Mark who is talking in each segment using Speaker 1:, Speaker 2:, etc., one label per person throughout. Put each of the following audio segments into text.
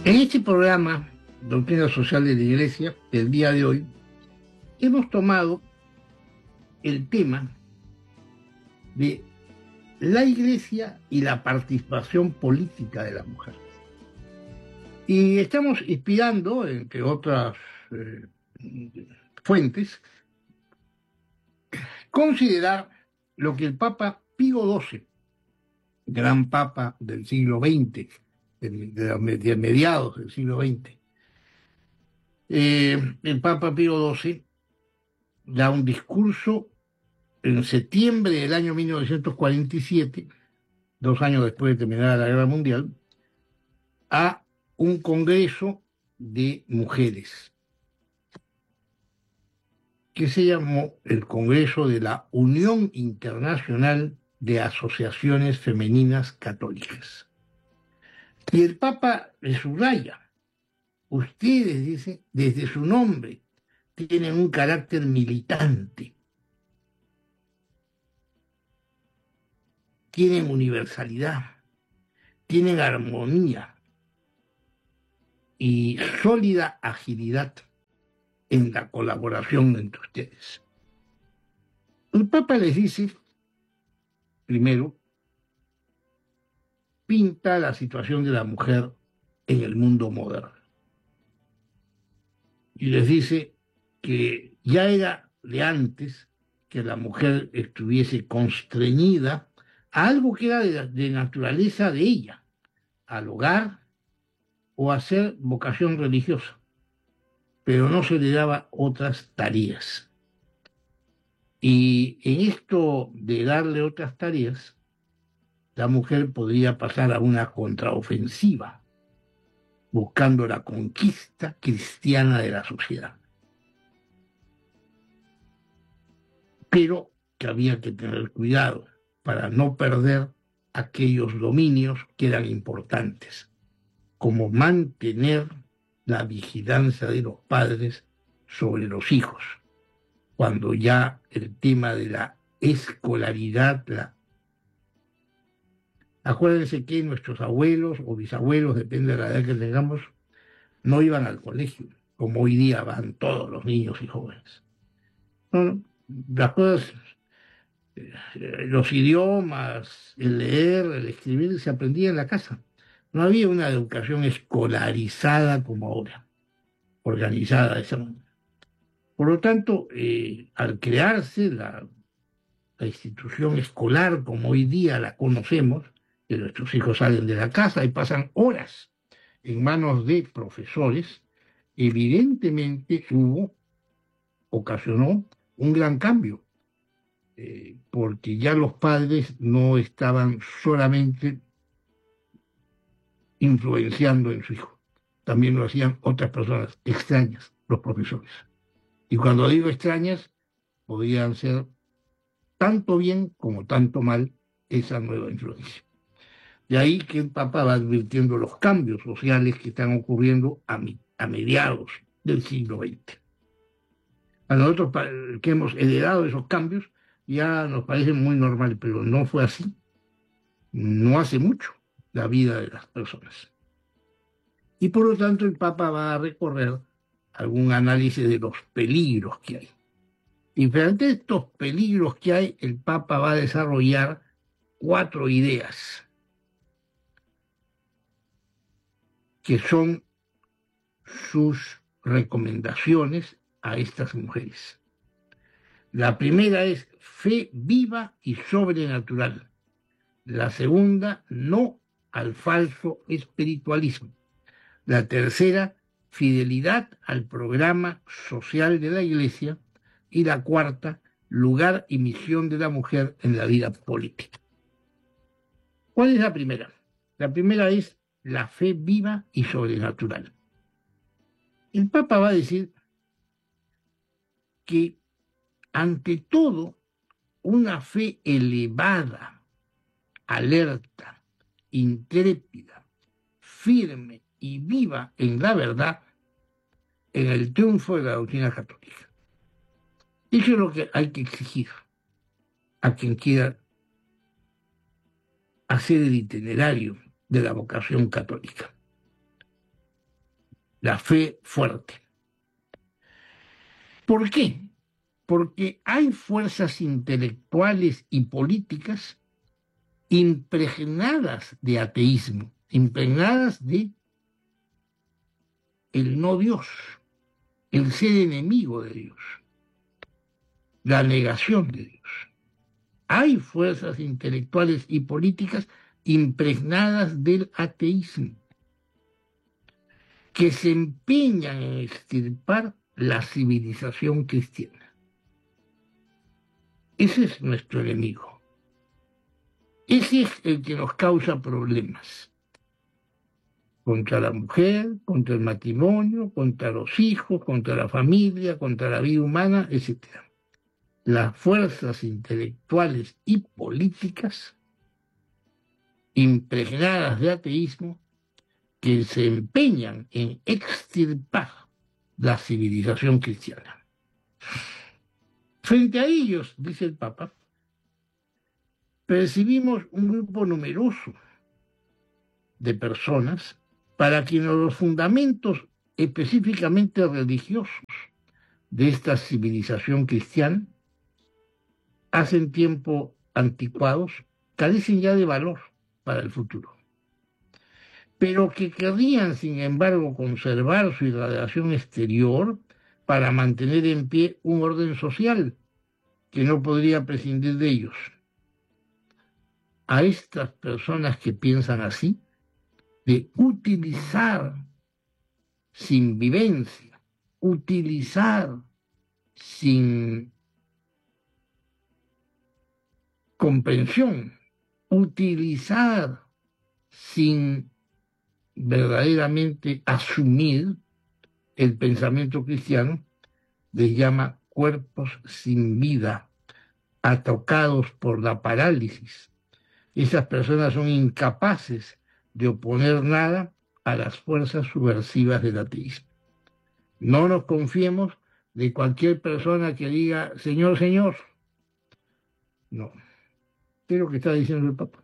Speaker 1: En este programa, Doctrina Social de la Iglesia, del día de hoy, hemos tomado el tema de la Iglesia y la participación política de la mujer. Y estamos inspirando, entre otras fuentes, considerar lo que el Papa Pío XII, gran Papa del siglo XX, de mediados del siglo XX, el Papa Pío XII da un discurso en septiembre del año 1947, 2 años después de terminar la Guerra Mundial, a un congreso de mujeres que se llamó el Congreso de la Unión Internacional de Asociaciones Femeninas Católicas. Y el Papa le subraya: ustedes, dice, desde su nombre, tienen un carácter militante, tienen universalidad, tienen armonía y sólida agilidad en la colaboración entre ustedes. El Papa les dice, primero, pinta la situación de la mujer en el mundo moderno. Y les dice que ya era de antes que la mujer estuviese constreñida a algo que era de naturaleza de ella, al hogar o a hacer vocación religiosa, pero no se le daba otras tareas. Y en esto de darle otras tareas, la mujer podría pasar a una contraofensiva, buscando la conquista cristiana de la sociedad. Pero que había que tener cuidado para no perder aquellos dominios que eran importantes, como mantener la vigilancia de los padres sobre los hijos, cuando ya el tema de la escolaridad, acuérdense que nuestros abuelos o bisabuelos, depende de la edad que tengamos, no iban al colegio, como hoy día van todos los niños y jóvenes. No, no, las cosas, los idiomas, el leer, el escribir, se aprendía en la casa. No había una educación escolarizada como ahora, organizada de esa manera. Por lo tanto, al crearse la institución escolar como hoy día la conocemos, que nuestros hijos salen de la casa y pasan horas en manos de profesores, evidentemente ocasionó un gran cambio, porque ya los padres no estaban solamente influenciando en su hijo, también lo hacían otras personas extrañas, los profesores. Y cuando digo extrañas, podían ser tanto bien como tanto mal esa nueva influencia. De ahí que el Papa va advirtiendo los cambios sociales que están ocurriendo a mediados del siglo XX. A nosotros que hemos heredado esos cambios ya nos parece muy normal, pero no fue así. No hace mucho la vida de las personas. Y por lo tanto el Papa va a recorrer algún análisis de los peligros que hay. Y frente a estos peligros que hay, el Papa va a desarrollar 4 ideas que son sus recomendaciones a estas mujeres. La primera es fe viva y sobrenatural. La segunda, no al falso espiritualismo. La tercera, fidelidad al programa social de la Iglesia. Y la cuarta, lugar y misión de la mujer en la vida política. ¿Cuál es la primera? La primera es la fe viva y sobrenatural. El Papa va a decir que, ante todo, una fe elevada, alerta, intrépida, firme y viva en la verdad, en el triunfo de la doctrina católica. Eso es lo que hay que exigir a quien quiera hacer el itinerario de la vocación católica. la fe fuerte. ¿Por qué? Porque hay fuerzas intelectuales y políticas impregnadas de ateísmo, impregnadas de el no Dios, el ser enemigo de Dios, la negación de Dios. Hay fuerzas intelectuales y políticas impregnadas del ateísmo que se empeñan en extirpar la civilización cristiana. Ese es nuestro enemigo. Ese es el que nos causa problemas. Contra la mujer, contra el matrimonio, contra los hijos, contra la familia, contra la vida humana, etc. Las fuerzas intelectuales y políticas impregnadas de ateísmo que se empeñan en extirpar la civilización cristiana. Frente a ellos, dice el Papa, percibimos un grupo numeroso de personas para quienes los fundamentos específicamente religiosos de esta civilización cristiana hacen tiempo anticuados, carecen ya de valor para el futuro, pero que querrían, sin embargo, conservar su irradiación exterior para mantener en pie un orden social que no podría prescindir de ellos. A estas personas que piensan así, de utilizar sin vivencia, utilizar sin comprensión, utilizar sin verdaderamente asumir el pensamiento cristiano, les llama cuerpos sin vida, atocados por la parálisis. Esas personas son incapaces de oponer nada a las fuerzas subversivas del ateísmo. No nos confiemos de cualquier persona que diga, Señor, Señor. No, ¿qué es lo que está diciendo el Papa?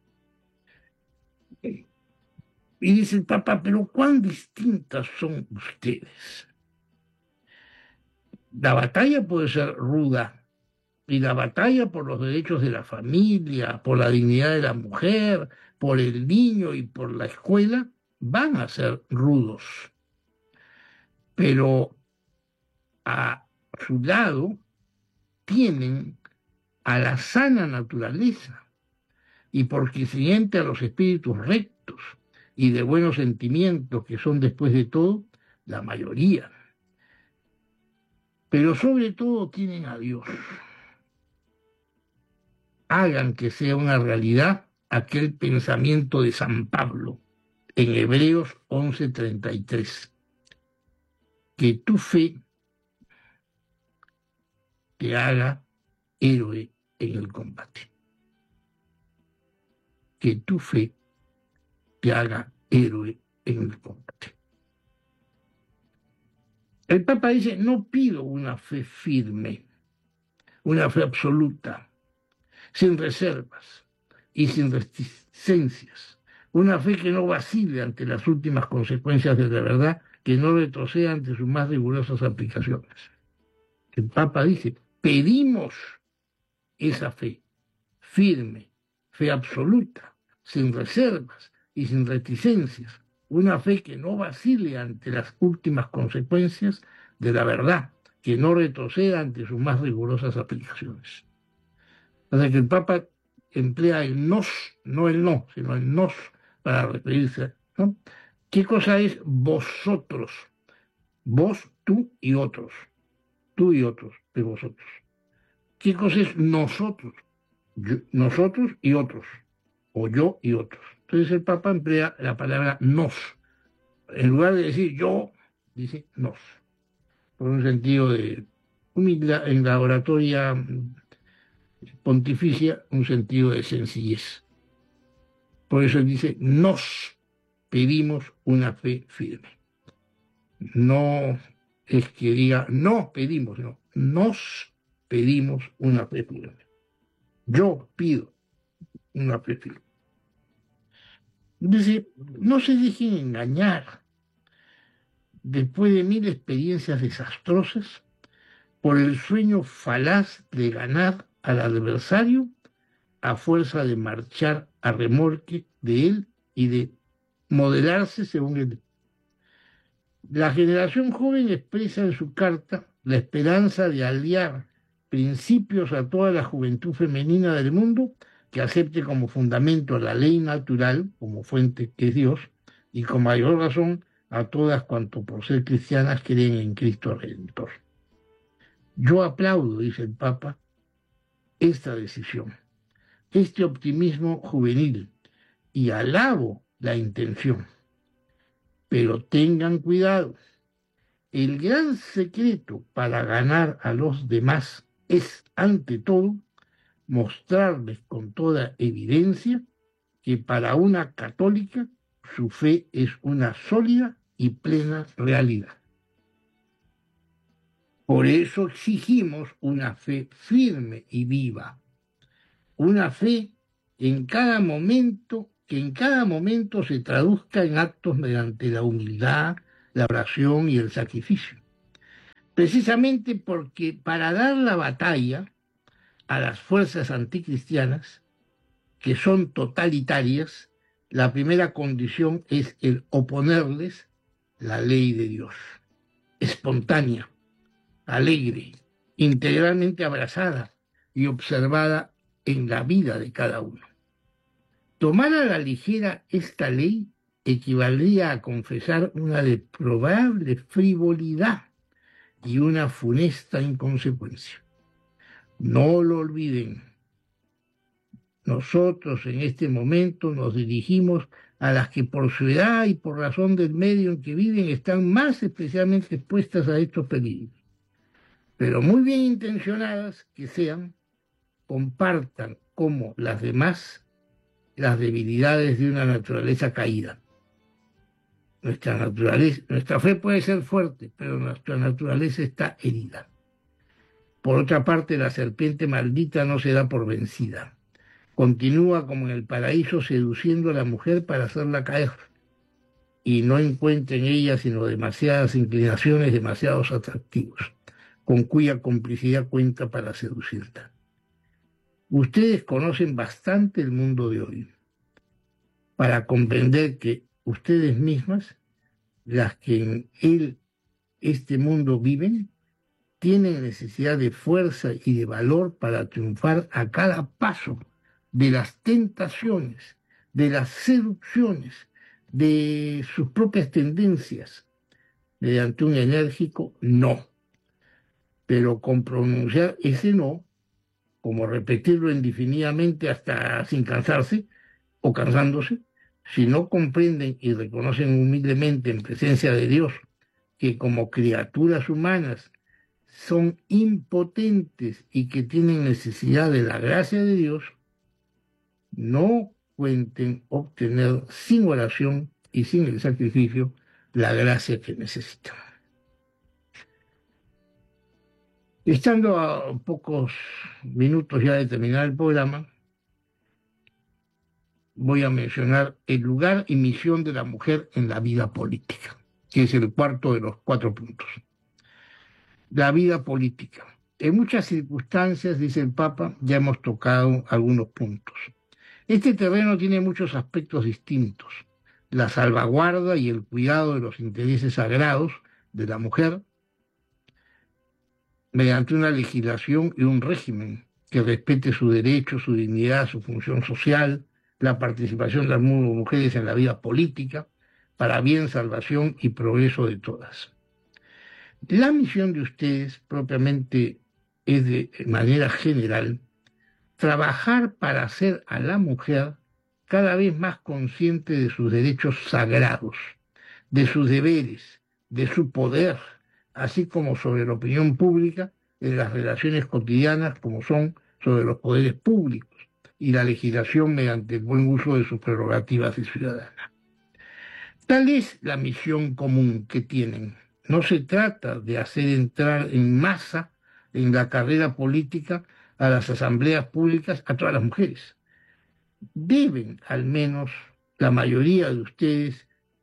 Speaker 1: Y dice el Papa, pero cuán distintas son ustedes. La batalla puede ser ruda, y la batalla por los derechos de la familia, por la dignidad de la mujer, por el niño y por la escuela, van a ser rudos. Pero a su lado tienen a la sana naturaleza y por consiguiente a los espíritus rectos y de buenos sentimientos que son después de todo la mayoría. Pero sobre todo tienen a Dios. Hagan que sea una realidad aquel pensamiento de San Pablo en Hebreos 11:33, que tu fe te haga héroe en el combate. Que tu fe te haga héroe en el combate. El Papa dice, no pido una fe firme, una fe absoluta, sin reservas y sin reticencias, una fe que no vacile ante las últimas consecuencias de la verdad, que no retroceda ante sus más rigurosas aplicaciones. El Papa dice, pedimos esa fe firme, fe absoluta, sin reservas y sin reticencias, una fe que no vacile ante las últimas consecuencias de la verdad, que no retroceda ante sus más rigurosas aplicaciones. O sea que el Papa emplea el nos, no el no, sino el nos para referirse, ¿no? ¿Qué cosa es vosotros? Vos, tú y otros. Tú y otros de vosotros. ¿Qué cosa es nosotros? Nosotros y otros. O yo y otros. Entonces el Papa emplea la palabra nos. En lugar de decir yo, dice nos. Por un sentido de humildad en la oratoria pontificia, un sentido de sencillez. Por eso él dice, nos pedimos una fe firme. No es que diga, no pedimos, no, nos pedimos una fe firme. Yo pido una fe firme. Dice, no se dejen engañar. después de 1000 experiencias desastrosas, por el sueño falaz de ganar al adversario a fuerza de marchar a remolque de él y de modelarse según él. La generación joven expresa en su carta la esperanza de aliar principios a toda la juventud femenina del mundo que acepte como fundamento la ley natural, como fuente que es Dios, y con mayor razón a todas cuanto por ser cristianas creen en Cristo Redentor. Yo aplaudo, dice el Papa, esta decisión, este optimismo juvenil, y alabo la intención. Pero tengan cuidado, el gran secreto para ganar a los demás es, ante todo, mostrarles con toda evidencia que para una católica su fe es una sólida y plena realidad. Por eso exigimos una fe firme y viva, una fe en cada momento, que en cada momento se traduzca en actos mediante la humildad, la oración y el sacrificio. Precisamente porque para dar la batalla a las fuerzas anticristianas, que son totalitarias, la primera condición es el oponerles la ley de Dios, espontánea, alegre, integralmente abrazada y observada en la vida de cada uno. Tomar a la ligera esta ley equivaldría a confesar una deplorable frivolidad y una funesta inconsecuencia. No lo olviden. Nosotros en este momento nos dirigimos a las que por su edad y por razón del medio en que viven están más especialmente expuestas a estos peligros. Pero muy bien intencionadas que sean, compartan como las demás las debilidades de una naturaleza caída. Nuestra fe puede ser fuerte, pero nuestra naturaleza está herida. Por otra parte, la serpiente maldita no se da por vencida. Continúa como en el paraíso seduciendo a la mujer para hacerla caer y no encuentra en ella sino demasiadas inclinaciones, demasiados atractivos, con cuya complicidad cuenta para seducirla. Ustedes conocen bastante el mundo de hoy para comprender que ustedes mismas, las que en este mundo viven, tienen necesidad de fuerza y de valor para triunfar a cada paso de las tentaciones, de las seducciones, de sus propias tendencias, mediante un enérgico no. Pero con pronunciar ese no, como repetirlo indefinidamente hasta sin cansarse o cansándose, si no comprenden y reconocen humildemente en presencia de Dios que como criaturas humanas son impotentes y que tienen necesidad de la gracia de Dios, no cuenten obtener sin oración y sin el sacrificio la gracia que necesitan. Estando a pocos minutos ya de terminar el programa, voy a mencionar el lugar y misión de la mujer en la vida política, que es el cuarto de los 4 puntos. La vida política. En muchas circunstancias, dice el Papa, ya hemos tocado algunos puntos. Este terreno tiene muchos aspectos distintos. La salvaguarda y el cuidado de los intereses sagrados de la mujer mediante una legislación y un régimen que respete su derecho, su dignidad, su función social, la participación de las mujeres en la vida política, para bien, salvación y progreso de todas. La misión de ustedes propiamente es de manera general trabajar para hacer a la mujer cada vez más consciente de sus derechos sagrados, de sus deberes, de su poder, así como sobre la opinión pública en las relaciones cotidianas como son sobre los poderes públicos y la legislación mediante el buen uso de sus prerrogativas de ciudadana. Tal es la misión común que tienen. No se trata de hacer entrar en masa en la carrera política a las asambleas públicas a todas las mujeres. Deben, al menos la mayoría de ustedes,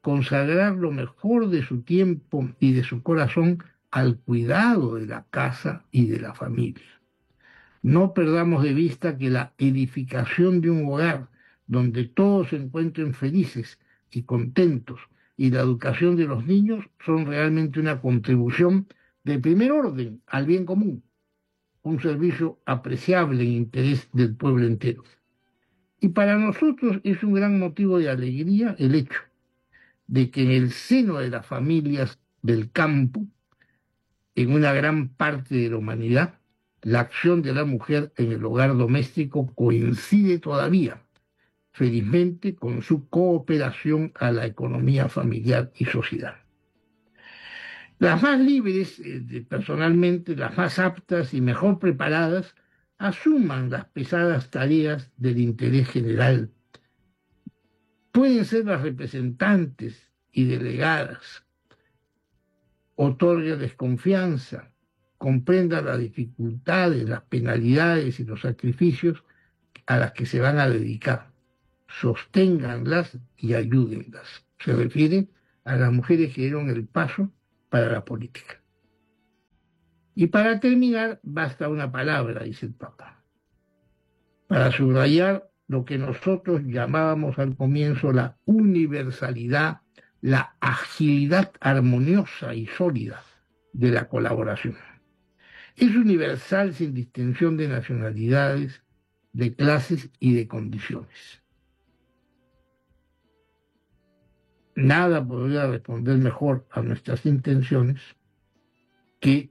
Speaker 1: consagrar lo mejor de su tiempo y de su corazón al cuidado de la casa y de la familia. No perdamos de vista que la edificación de un hogar donde todos se encuentren felices y contentos y la educación de los niños son realmente una contribución de primer orden al bien común, un servicio apreciable en interés del pueblo entero. Y para nosotros es un gran motivo de alegría el hecho de que en el seno de las familias del campo, en una gran parte de la humanidad, la acción de la mujer en el hogar doméstico coincide todavía, felizmente, con su cooperación a la economía familiar y social. Las más libres, personalmente, las más aptas y mejor preparadas, asuman las pesadas tareas del interés general. Pueden ser las representantes y delegadas, otorguen desconfianza, comprendan las dificultades, las penalidades y los sacrificios a las que se van a dedicar, sosténganlas y ayúdenlas. Se refiere a las mujeres que dieron el paso para la política. Y para terminar, basta una palabra, dice el Papa, para subrayar lo que nosotros llamábamos al comienzo la universalidad, la agilidad armoniosa y sólida de la colaboración. Es universal sin distinción de nacionalidades, de clases y de condiciones. Nada podría responder mejor a nuestras intenciones que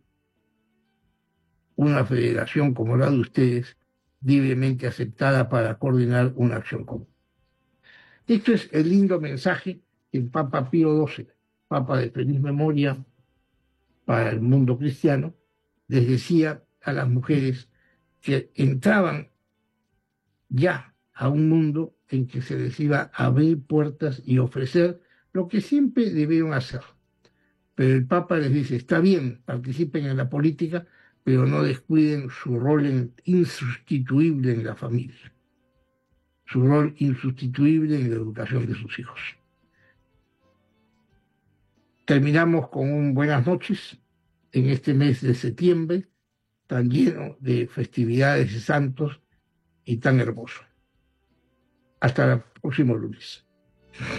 Speaker 1: una federación como la de ustedes, libremente aceptada para coordinar una acción común. Esto es el lindo mensaje que el Papa Pío XII, Papa de feliz memoria para el mundo cristiano, les decía a las mujeres que entraban ya a un mundo en que se les iba a abrir puertas y ofrecer lo que siempre debieron hacer. Pero el Papa les dice, está bien, participen en la política, pero no descuiden su rol insustituible en la familia, su rol insustituible en la educación de sus hijos. Terminamos con un buenas noches en este mes de septiembre, tan lleno de festividades y santos y tan hermoso. Hasta el próximo lunes.